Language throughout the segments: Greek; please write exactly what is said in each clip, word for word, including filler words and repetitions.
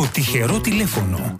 Το τυχερό τηλέφωνο.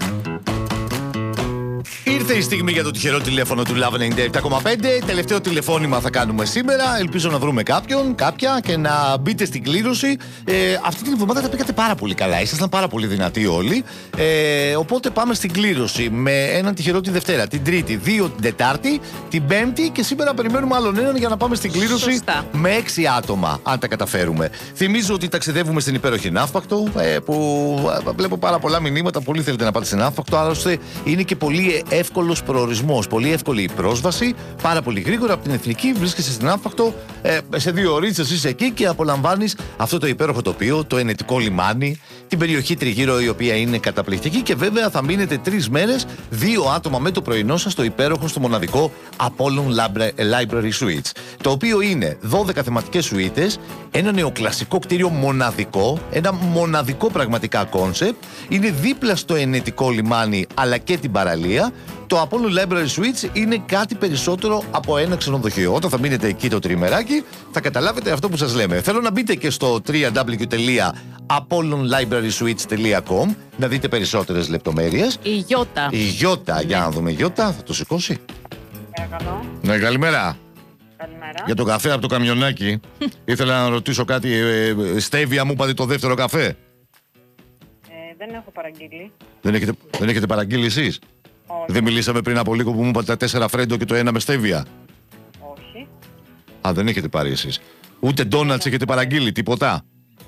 Ήρθε η στιγμή για το τυχερό τηλέφωνο του Love ενενήντα επτά κόμμα πέντε. Τελευταίο τηλεφώνημα θα κάνουμε σήμερα. Ελπίζω να βρούμε κάποιον, κάποια και να μπείτε στην κλήρωση. Ε, αυτή την εβδομάδα τα πήγατε πάρα πολύ καλά. Ήσασταν πάρα πολύ δυνατοί όλοι. Ε, οπότε πάμε στην κλήρωση με έναν τυχερό τη Δευτέρα, την Τρίτη, δύο την Τετάρτη, την Πέμπτη και σήμερα περιμένουμε άλλον έναν για να πάμε στην κλήρωση. Σωστά. Με έξι άτομα, αν τα καταφέρουμε. Θυμίζω ότι ταξιδεύουμε στην υπέροχη Ναύπακτο, ε, που ε, βλέπω πάρα πολλά μηνύματα. Πολύ θέλετε να πάτε στην Ναύπακτο. Άλλωστε είναι και πολύ εύκολος προορισμός, πολύ εύκολη η πρόσβαση, πάρα πολύ γρήγορα από την Εθνική. Βρίσκεσαι στην Ναύπακτο, ε, σε δύο ώρες είσαι εκεί και απολαμβάνεις αυτό το υπέροχο τοπίο, το ενετικό λιμάνι, την περιοχή τριγύρω η οποία είναι καταπληκτική και βέβαια θα μείνετε τρεις μέρες, δύο άτομα με το πρωινό σας στο υπέροχο, στο μοναδικό Apollon Library Suites. Το οποίο είναι δώδεκα θεματικές σουίτες, ένα νεοκλασικό κτίριο μοναδικό, ένα μοναδικό πραγματικά κόνσεπτ, είναι δίπλα στο ενετικό λιμάνι αλλά και την παραλία. Το Apollon Library Suites είναι κάτι περισσότερο από ένα ξενοδοχείο. Όταν θα μείνετε εκεί το τριμεράκι, θα καταλάβετε αυτό που σας λέμε. Θέλω να μπείτε και στο double-u double-u double-u τελεία apollon library suites τελεία com να δείτε περισσότερες λεπτομέρειες. Η Γιώτα. Η Γιώτα, ναι. Για να δούμε. Γιώτα, θα το σηκώσει. Παρακαλώ. Ναι, καλημέρα. Καλημέρα. Για το καφέ από το καμιονάκι. Ήθελα να ρωτήσω κάτι. Ε, Στέβια μου, είπατε το δεύτερο καφέ. Ε, δεν έχω παραγγείλει. Δεν έχετε, δεν έχετε παραγγείλει εσείς? Όχι. Δεν μιλήσαμε πριν από λίγο που μου είπατε τα τέσσερα φρέντο και το ένα με στέβια? Όχι. Α, δεν έχετε πάρει εσείς. Ούτε ντόναλτς έχετε παραγγείλει, τίποτα?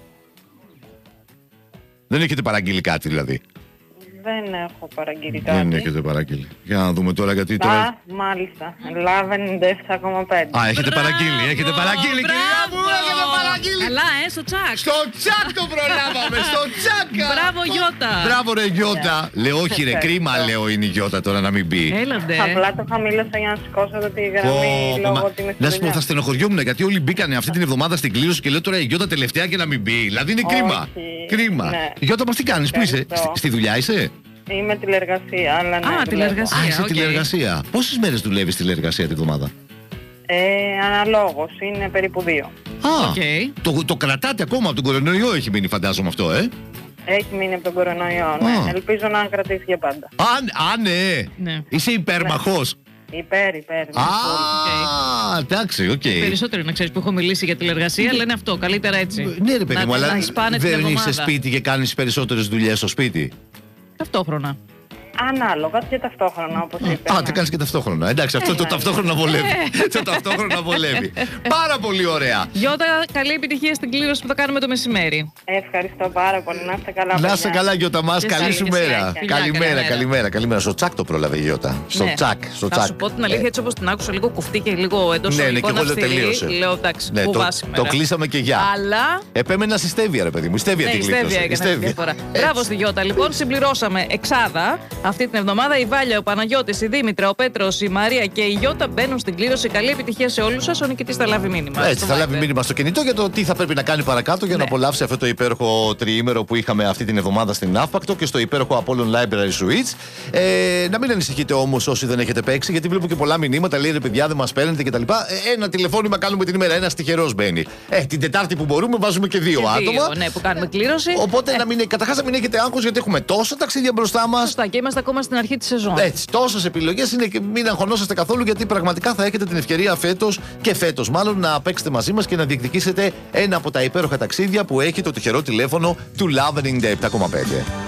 Δεν έχετε παραγγείλει κάτι δηλαδή? Δεν έχω παραγγείλει κάτι. Δεν έχετε παραγγείλει. Για να δούμε τώρα γιατί Α, τώρα... μάλιστα. Love ενενήντα επτά κόμμα πέντε. Α, έχετε παραγγείλει, έχετε παραγγείλει, κυρία μου, έχετε παραγγείλει. Καλά, ε, στο τσακ. Στο τσακ το προλάβαμε, στο τσακ. Μπράβο, Γιώτα. Μπράβο, ρε Γιώτα. Λέω, όχι, ρε, κρίμα, λέω, είναι η Γιώτα τώρα να μην μπει. Έλαντε. Απλά το χαμήλωσα για να σηκώσω τη γραμμή λόγω ότι είμαι στη Να σου πω, δουλειά. θα στενοχωριόμουν γιατί όλοι μπήκανε αυτή την εβδομάδα στην κλήρωση και λέω τώρα η Γιώτα τελευταία και να μην μπει. Δηλαδή είναι κρίμα. Κρίμα. Ναι. Γιώτα, μας τι κάνεις, πού είσαι? Ευχαριστώ. Στη, στη δουλειά είσαι? Είμαι τηλεργασία, αλλά ναι. Α, δουλεύω. τηλεργασία. Α, είσαι οκ. τηλεργασία. Πόσες μέρες δουλεύεις τηλεργασία τη βδομάδα? Ε, αναλόγως, είναι περίπου δύο. Α, Οκ. το, το κρατάτε ακόμα από τον κορονοϊό, έχει μείνει φαντάζομαι αυτό, ε? Έχει μείνει από τον κορονοϊό, ναι. Α. Ελπίζω να κρατήσει για πάντα. Α, α ναι. Ναι. Είσαι υπέρμαχος. Υπέρ, υπέρ. Α, εντάξει, οκ. Περισσότερο να ξέρεις που έχω μιλήσει για τηλεργασία, λένε αυτό. Καλύτερα έτσι. Ναι, ρε παιδί Να- μου, αλλά να σπάνε την δεν είσαι εβδομάδα. σπίτι και κάνεις περισσότερες δουλειές στο σπίτι. Ταυτόχρονα. Ανάλογα και ταυτόχρονα, όπως είπε. Α, ναι. τι κάνεις και ταυτόχρονα. Εντάξει, αυτό το ναι. ταυτόχρονα βολεύει. Το ταυτόχρονα βολεύει. Πάρα πολύ ωραία. Γιώτα, καλή επιτυχία στην κλήρωση που θα κάνουμε το μεσημέρι. Ευχαριστώ πάρα πολύ. Να είστε καλά. Να είσαι παιδιά. καλά, Γιώτα μας. Και Καλή εσείς, σου και μέρα. συνέχεια. Καλημέρα, Καλημέρα. καλημέρα, καλημέρα. Στο τσακ το πρόλαβε η Γιώτα. Στο Ναι. τσακ, στο Θα τσακ. σου πω την αλήθεια, έτσι όπως την άκουσα, λίγο κουφτή και λίγο εντός Ναι, ναι, οικών και εγώ λέω αυστηρή, τελείωσε. λέω εντάξει, Ναι, που το, βάση το κλείσαμε και για. Αλλά. Επέμενα στη Στέβια, ρε παιδί μου. Η Στέβια Ναι, την η Στέβια κλείτωσε. έκανε τη διαφορά. Μπράβο στη Γιώτα. Λοιπόν, συμπληρώσαμε εξάδα αυτή την εβδομάδα. Η Βάλια, ο Παναγιώτης, η Δήμητρα, ο Πέτρος, η Μαρία και η Γιώτα μπαίνουν στην κλήρωση. Καλή επιτυχία σε όλους σας. Ο νικητής θα λάβει μήνυμα. Έτσι, στο θα λάβει Viber. μήνυμα στο κινητό για το τι θα πρέπει να κάνει παρακάτω για να Ναι. απολαύσει αυτό το υπέροχο τριήμερο που είχαμε αυτή την εβδομάδα στην Ναύπακτο και στο υπέροχο Apollon Library Suites. Ε, να μην ανησυχείτε όμως όσοι δεν έχετε παίξει, γιατί βλέπω και πολλά μηνύματα. Λέει ρε παιδιά, δεν μας παίρνετε κτλ. Ε, ένα τηλεφώνημα κάνουμε την ημέρα. Ένα τυχερός μπαίνει. Ε, την Τετάρτη που μπορούμε βάζουμε και δύο Και άτομα. δύο, ναι, που κάνουμε κλήρωση. Οπότε να μην, καταρχάς να μην έχετε άγχος γιατί έχουμε τόσα ταξίδια μπροστά μας. Σωστά, και είμαστε ακόμα στην αρχή της σεζόν. Έτσι, τόσες επιλογές είναι και μην αγχωνόσαστε καθόλου γιατί πραγματικά θα έχετε την ευκαιρία φέτος και φέτος μάλλον να παίξετε μαζί μας και να διεκδικήσετε ένα από τα υπέροχα ταξίδια που έχει το τυχερό τηλέφωνο του Love ενενήντα επτά κόμμα πέντε.